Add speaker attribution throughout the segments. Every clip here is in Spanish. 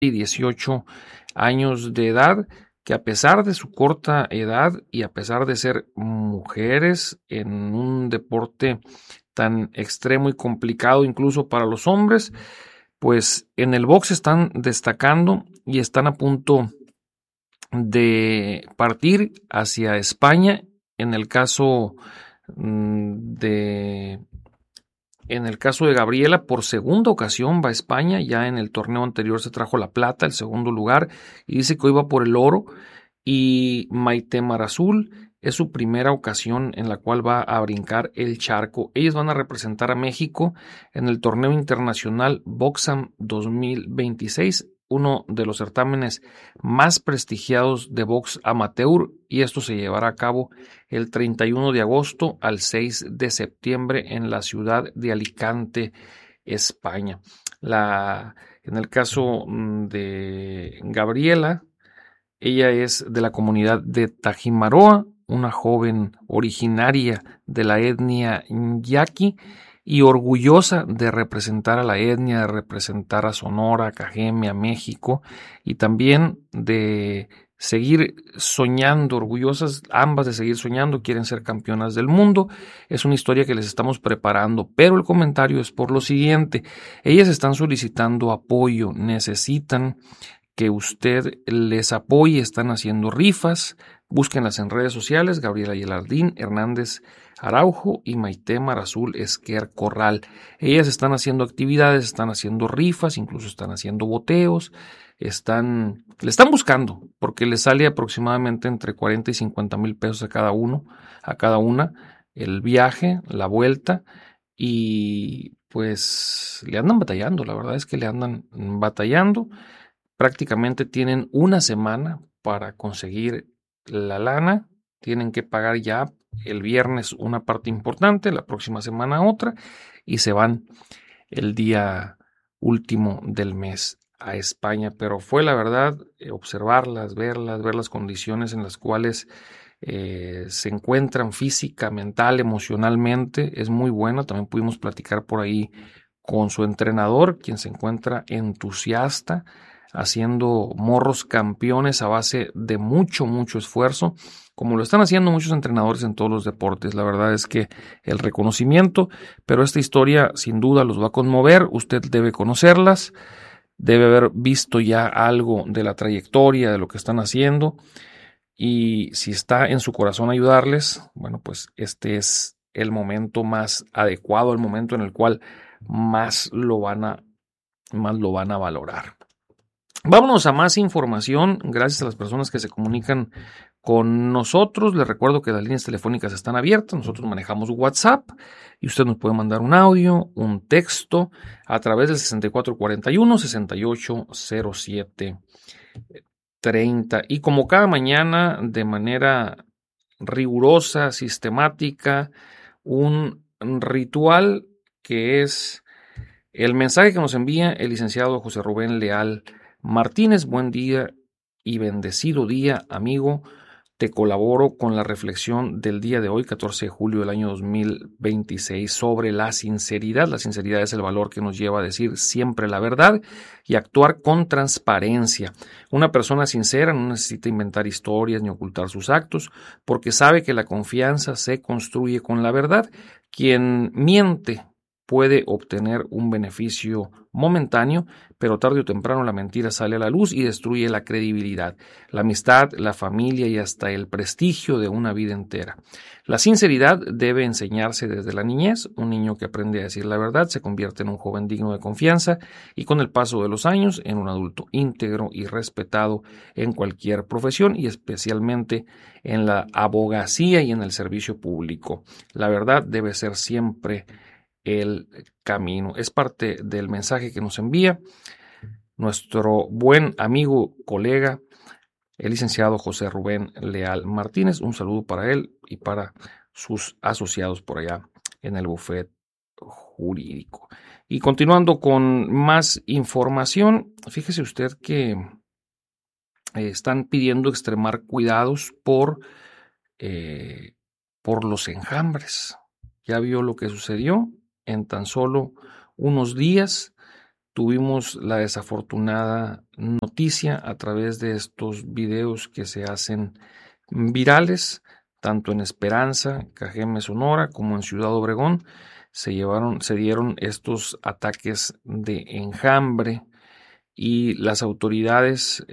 Speaker 1: y 18 años de edad, que a pesar de su corta edad y a pesar de ser mujeres en un deporte tan extremo y complicado incluso para los hombres, pues en el box están destacando y están a punto de partir hacia España. En el caso de En el caso de Gabriela, por segunda ocasión va a España. Ya en el torneo anterior se trajo la plata, el segundo lugar, y dice que hoy va por el oro. Y Maite Marazul es su primera ocasión en la cual va a brincar el charco. Ellos van a representar a México en el torneo internacional Boxam 2026, uno de los certámenes más prestigiados de box amateur, y esto se llevará a cabo el 31 de agosto al 6 de septiembre en la ciudad de Alicante, España. En el caso de Gabriela, ella es de la comunidad de Tajimaroa, una joven originaria de la etnia yaqui y orgullosa de representar a la etnia, de representar a Sonora, a Cajeme, a México, y también de seguir soñando, orgullosas ambas de seguir soñando, quieren ser campeonas del mundo. Es una historia que les estamos preparando, pero el comentario es por lo siguiente: ellas están solicitando apoyo, necesitan que usted les apoye, están haciendo rifas, búsquenlas en redes sociales: Gabriela Yelardín Hernández Araujo y Maite Marazul Esquer Corral. Ellas están haciendo actividades, están haciendo rifas, incluso están haciendo boteos, le están buscando, porque les sale aproximadamente entre 40 y 50 mil pesos a cada una, el viaje, la vuelta, y pues le andan batallando, la verdad es que le andan batallando. Prácticamente tienen una semana para conseguir la lana. Tienen que pagar ya el viernes una parte importante, la próxima semana otra, y se van el día último del mes a España. Pero fue, la verdad, observarlas, ver las condiciones en las cuales se encuentran física, mental, emocionalmente. Es muy bueno. También pudimos platicar por ahí con su entrenador, quien se encuentra entusiasta, haciendo morros campeones a base de mucho esfuerzo, como lo están haciendo muchos entrenadores en todos los deportes. La verdad es que el reconocimiento, pero esta historia sin duda los va a conmover. Usted debe conocerlas, debe haber visto ya algo de la trayectoria, de lo que están haciendo, y si está en su corazón ayudarles, bueno, pues este es el momento más adecuado, el momento en el cual más lo van a valorar. Vámonos a más información. Gracias a las personas que se comunican con nosotros. Les recuerdo que las líneas telefónicas están abiertas. Nosotros manejamos WhatsApp y usted nos puede mandar un audio, un texto a través del 6441-680730. Y como cada mañana, de manera rigurosa, sistemática, un ritual que es el mensaje que nos envía el licenciado José Rubén Leal Martínez. Buen día y bendecido día, amigo. Te colaboro con la reflexión del día de hoy, 14 de julio del año 2026, sobre la sinceridad. La sinceridad es el valor que nos lleva a decir siempre la verdad y actuar con transparencia. Una persona sincera no necesita inventar historias ni ocultar sus actos, porque sabe que la confianza se construye con la verdad. Quien miente puede obtener un beneficio momentáneo, pero tarde o temprano la mentira sale a la luz y destruye la credibilidad, la amistad, la familia y hasta el prestigio de una vida entera. La sinceridad debe enseñarse desde la niñez. Un niño que aprende a decir la verdad se convierte en un joven digno de confianza y con el paso de los años en un adulto íntegro y respetado en cualquier profesión, y especialmente en la abogacía y en el servicio público. La verdad debe ser siempre el camino. Es parte del mensaje que nos envía nuestro buen amigo, colega, el licenciado José Rubén Leal Martínez. Un saludo para él y para sus asociados por allá en el bufete jurídico. Y continuando con más información, fíjese usted que están pidiendo extremar cuidados por los enjambres. Ya vio lo que sucedió en tan solo unos días. tuvimos la desafortunada noticia a través de estos videos que se hacen virales, tanto en Esperanza, Cajeme, Sonora, como en Ciudad Obregón. Se dieron estos ataques de enjambre y las autoridades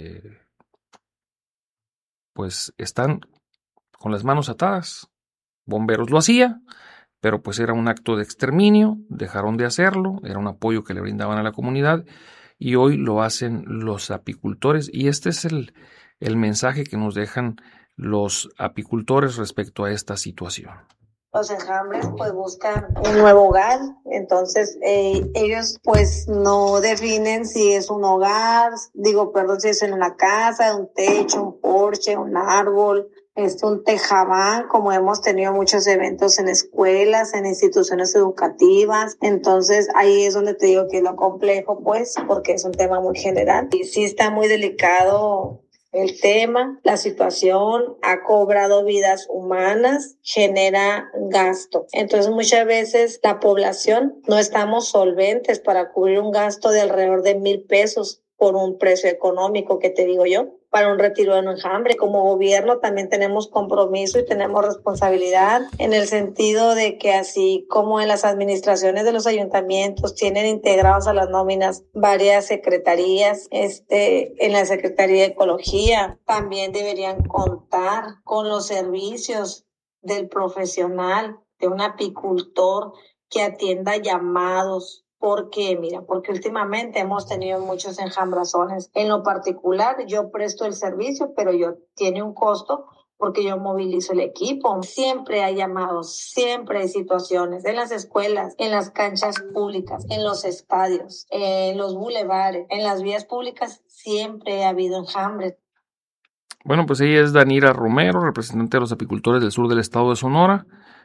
Speaker 1: pues están con las manos atadas. Bomberos lo hacía, pero pues era un acto de exterminio, dejaron de hacerlo, era un apoyo que le brindaban a la comunidad y hoy lo hacen los apicultores y este es el mensaje que nos dejan los apicultores respecto a esta situación.
Speaker 2: Los enjambres pues buscan un nuevo hogar, entonces ellos pues no definen si es un hogar, si es en una casa, un techo, un porche, un árbol, un tejabán, como hemos tenido muchos eventos en escuelas, en instituciones educativas, entonces ahí es donde te digo que es lo complejo pues, porque es un tema muy general y sí está muy delicado. El tema, la situación ha cobrado vidas humanas, genera gasto. Entonces muchas veces la población no estamos solventes para cubrir un gasto de alrededor de 1,000 pesos por un precio económico que te digo yo, para un retiro de un enjambre. Como gobierno también tenemos compromiso y tenemos responsabilidad en el sentido de que así como en las administraciones de los ayuntamientos tienen integrados a las nóminas varias secretarías, en la Secretaría de Ecología también deberían contar con los servicios del profesional, de un apicultor que atienda llamados. Porque últimamente hemos tenido muchos enjambrazones. En lo particular, yo presto el servicio, pero tiene un costo porque yo movilizo el equipo. Siempre hay llamados, siempre hay situaciones en las escuelas, en las canchas públicas, en los estadios, en los bulevares, en las vías públicas, siempre ha habido enjambres.
Speaker 1: Bueno, pues ella es Danira Romero, representante de los apicultores del sur del estado de Sonora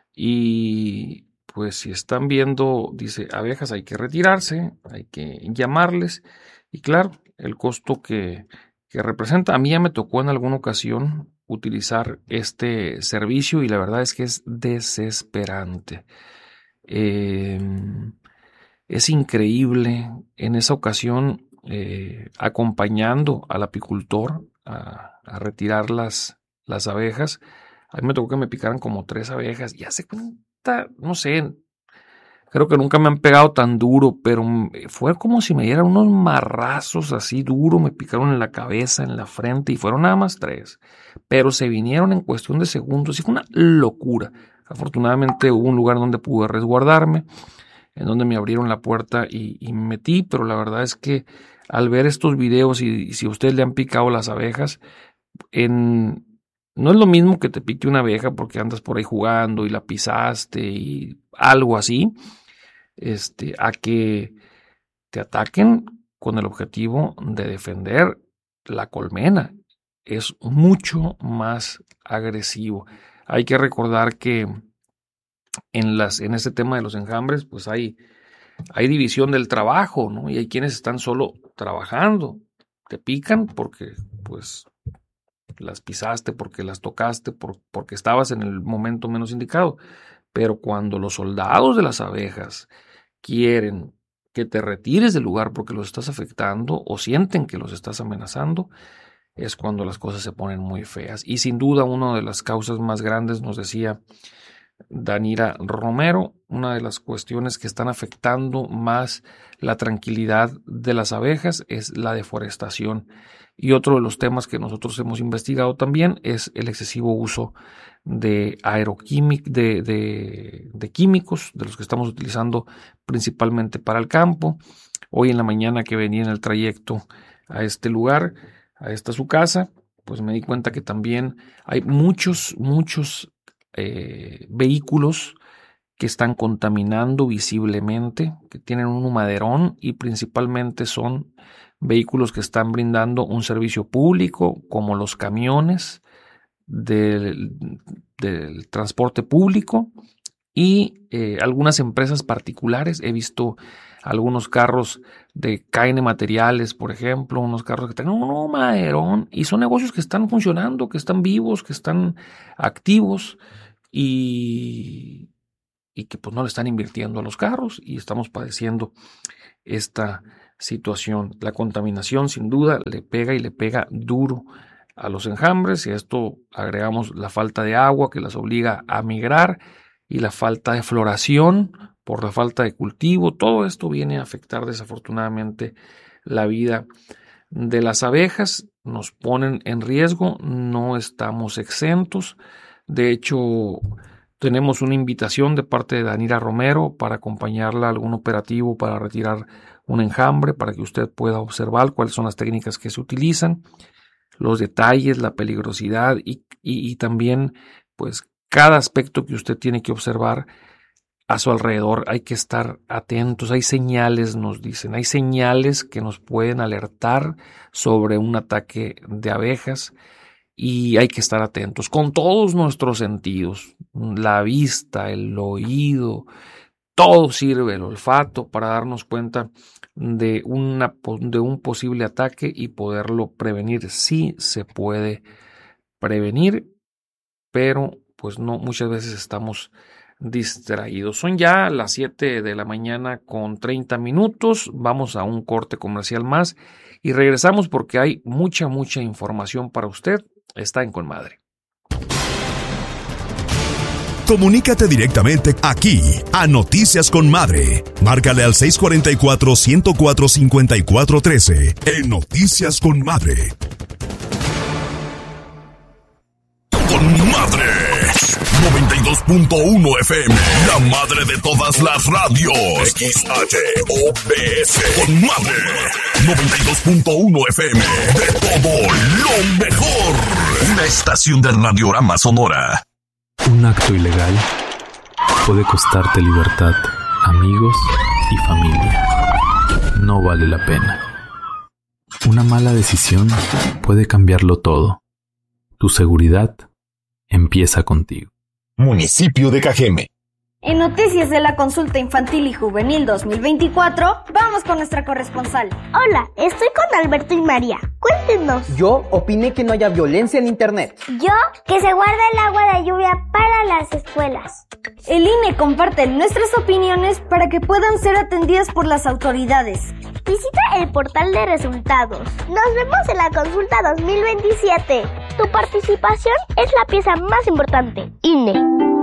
Speaker 1: y pues si están viendo, dice, abejas hay que retirarse, hay que llamarles y claro, el costo que representa. A mí ya me tocó en alguna ocasión utilizar este servicio y la verdad es que es desesperante. Es increíble en esa ocasión acompañando al apicultor a retirar las abejas. A mí me tocó que me picaran como 3 abejas y hace cuenta, no sé, creo que nunca me han pegado tan duro, pero fue como si me dieran unos marrazos así duro, me picaron en la cabeza, en la frente y fueron nada más 3, pero se vinieron en cuestión de segundos y fue una locura. Afortunadamente hubo un lugar donde pude resguardarme, en donde me abrieron la puerta y me metí, pero la verdad es que al ver estos videos y si a ustedes le han picado las abejas, no es lo mismo que te pique una abeja porque andas por ahí jugando y la pisaste y algo así, a que te ataquen con el objetivo de defender la colmena. Es mucho más agresivo. Hay que recordar que en este tema de los enjambres, pues hay división del trabajo, ¿no? Y hay quienes están solo trabajando. Te pican porque, pues, las pisaste, porque las tocaste, porque estabas en el momento menos indicado. Pero cuando los soldados de las abejas quieren que te retires del lugar porque los estás afectando o sienten que los estás amenazando, es cuando las cosas se ponen muy feas. Y sin duda, una de las causas más grandes, nos decía Danira Romero, una de las cuestiones que están afectando más la tranquilidad de las abejas es la deforestación. Y otro de los temas que nosotros hemos investigado también es el excesivo uso de de químicos, de los que estamos utilizando principalmente para el campo. Hoy en la mañana que venía en el trayecto a este lugar, a esta su casa, pues me di cuenta que también hay muchos vehículos que están contaminando visiblemente, que tienen un humaderón y principalmente son vehículos que están brindando un servicio público como los camiones del transporte público y algunas empresas particulares. He visto algunos carros de KN Materiales, por ejemplo, unos carros que tienen un humaderón y son negocios que están funcionando, que están vivos, que están activos y que pues no le están invirtiendo a los carros y estamos padeciendo esta situación. La contaminación sin duda le pega y le pega duro a los enjambres, y a esto agregamos la falta de agua que las obliga a migrar y la falta de floración por la falta de cultivo. Todo esto viene a afectar desafortunadamente la vida de las abejas, nos ponen en riesgo, no estamos exentos. De hecho, tenemos una invitación de parte de Danira Romero para acompañarla a algún operativo para retirar un enjambre, para que usted pueda observar cuáles son las técnicas que se utilizan, los detalles, la peligrosidad y también pues cada aspecto que usted tiene que observar a su alrededor. Hay que estar atentos, hay señales, nos dicen, hay señales que nos pueden alertar sobre un ataque de abejas y hay que estar atentos con todos nuestros sentidos, la vista, el oído, todo sirve, el olfato, para darnos cuenta de un posible ataque y poderlo prevenir. Sí se puede prevenir, pero pues no, muchas veces estamos distraídos. Son ya las 7 de la mañana con 30 minutos. Vamos a un corte comercial más y regresamos porque hay mucha información para usted. Está en Con Madre.
Speaker 3: Comunícate directamente aquí a Noticias con Madre. Márcale al 644-104-5413 en Noticias con Madre. Con Madre 92.1 FM, la madre de todas las radios. XHOPS. Con Madre 92.1 FM, de todo lo mejor. Una estación de Radiorama Sonora.
Speaker 4: Un acto ilegal puede costarte libertad, amigos y familia. No vale la pena. Una mala decisión puede cambiarlo todo. Tu seguridad empieza contigo.
Speaker 3: Municipio de Cajeme.
Speaker 5: En noticias de la consulta infantil y juvenil 2024, vamos con nuestra corresponsal.
Speaker 6: Hola, estoy con Alberto y María. Cuéntenos.
Speaker 7: Yo opiné que no haya violencia en internet.
Speaker 6: Yo, que se guarda el agua de lluvia para las escuelas.
Speaker 5: El INE comparte nuestras opiniones para que puedan ser atendidas por las autoridades.
Speaker 6: Visita el portal de resultados. Nos vemos en la consulta 2027. Tu participación es la pieza más importante. INE.